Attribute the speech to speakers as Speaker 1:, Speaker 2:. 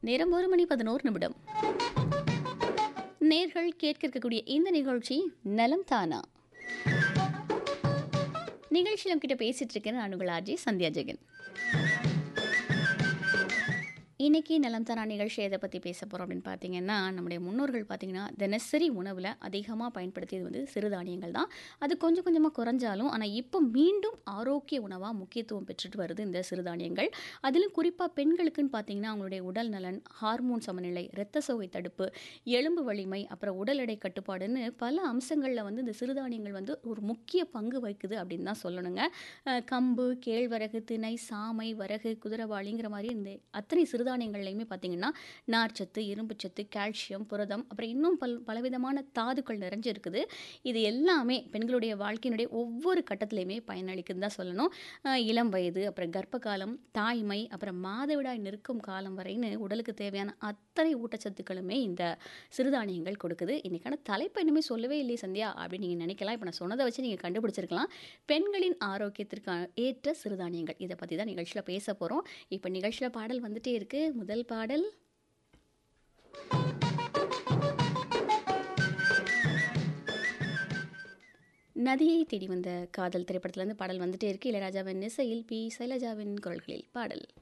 Speaker 1: நேரம் 1 மணி 11 நிமிடம். நேர்கள் கேட்க இருக்கக்கூடிய இந்த நிகழ்ச்சி நலம் தானா. நிகழ்ச்சியில் உங்ககிட்ட பேசிட்டு இருக்கேன் நான் உங்கள் ஆர்ஜி சந்தியா ஜெகன். இன்னைக்கு நலம் தானா நிகழ்ச்சி எதை பற்றி பேச போகிறோம் அப்படின்னு பார்த்தீங்கன்னா, நம்முடைய முன்னோர்கள் பார்த்தீங்கன்னா தினசரி உணவில் அதிகமாக பயன்படுத்தியது வந்து சிறுதானியங்கள் தான். அது கொஞ்சம் கொஞ்சமாக குறைஞ்சாலும் ஆனால் இப்போ மீண்டும் ஆரோக்கிய உணவாக முக்கியத்துவம் பெற்றுட்டு வருது இந்த சிறுதானியங்கள். அதிலும் குறிப்பாக பெண்களுக்குன்னு பார்த்தீங்கன்னா அவங்களுடைய உடல் நலன், ஹார்மோன் சமநிலை, இரத்த சோகை தடுப்பு, எலும்பு வலிமை, அப்புறம் உடல் எடை கட்டுப்பாடுன்னு பல அம்சங்களில் வந்து இந்த சிறுதானியங்கள் வந்து ஒரு முக்கிய பங்கு வகிக்குது அப்படின்னு தான் சொல்லணுங்க. கம்பு, கேழ்வரகு, திணை, சாமை, வரகு, குதிரைவாளிங்கிற மாதிரி இந்த அத்தனை சிறுதானியங்கள்லையுமே பார்த்தீங்கன்னா நார்ச்சத்து, இரும்புச்சத்து, கால்சியம், புரதம், அப்புறம் இன்னும் பலவிதமான தாதுக்கள் நிறைஞ்சு இருக்குது. இது எல்லாமே பெண்களுடைய வாழ்க்கையினுடைய ஒவ்வொரு கட்டத்திலையுமே பயனளிக்குதுன்னு தான் சொல்லணும். இளம் வயது, அப்புறம் கர்ப்ப காலம், தாய்மை, அப்புறம் மாதவிடாய் நிற்கும் காலம் வரைன்னு உடலுக்கு தேவையான அத்தனை ஊட்டச்சத்துக்களுமே இந்த சிறுதானியங்கள் கொடுக்குது. இன்னைக்கான தலைப்பு இன்னுமே சொல்லவே இல்லையே சந்தியா அப்படின்னு நீங்கள் நினைக்கலாம். இப்போ நான் சொன்னதை வச்சு நீங்கள் கண்டுபிடிச்சிருக்கலாம். பெண்களின் ஆரோக்கியத்திற்கு ஏற்ற சிறுதானியங்கள், இதை பற்றி தான் நிகழ்ச்சியில் பேச போகிறோம். இப்போ நிகழ்ச்சியில் பாடல் வந்துட்டே இருக்கு. முதல் பாடல் நதியை தேடி வந்த காதல் திரைப்படத்திலிருந்து பாடல் வந்துட்டே இருக்கு. இளையராஜாவின் இசையில் பி. சைலஜாவின் குரல்களில் பாடல்.